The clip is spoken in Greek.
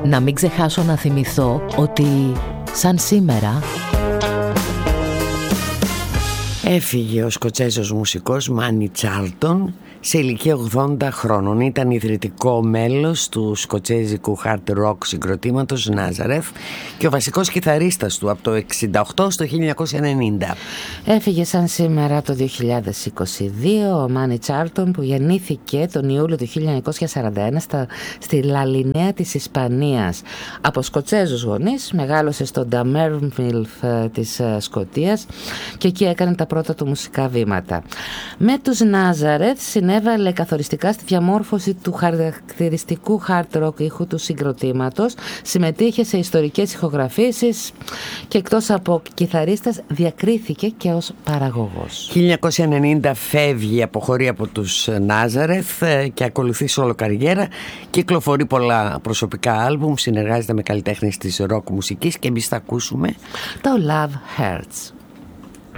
Να μην ξεχάσω να θυμηθώ ότι σαν σήμερα έφυγε ο Σκοτσέζος μουσικός Μάνι Τσάρλτον σε ηλικία 80 χρόνων. Ήταν ιδρυτικό μέλος του σκοτσέζικου hard rock συγκροτήματος Nazareth και ο βασικός κιθαρίστας του από το 68 στο 1990. Έφυγε σαν σήμερα το 2022 ο Μάνι Τσάρλτον, που γεννήθηκε τον Ιούλιο του 1941 στη Λαλινέα της Ισπανίας. Από Σκοτσέζους γονείς, μεγάλωσε στο Νταμέρμιλφ της Σκωτίας και εκεί έκανε τα πρώτα του μουσικά βήματα. Με τους Nazareth συνέβαλε καθοριστικά στη διαμόρφωση του χαρακτηριστικού hard rock ήχου του συγκροτήματος, συμμετείχε σε ιστορικές ηχογραφήσεις και εκτός από κιθαρίστας διακρίθηκε και ως παραγωγός. 1990 φεύγει, αποχωρεί από τους Nazareth και ακολουθεί σόλο καριέρα, κυκλοφορεί πολλά προσωπικά άλμπουμ, συνεργάζεται με καλλιτέχνες της rock μουσικής και εμείς θα ακούσουμε το Love Hurts.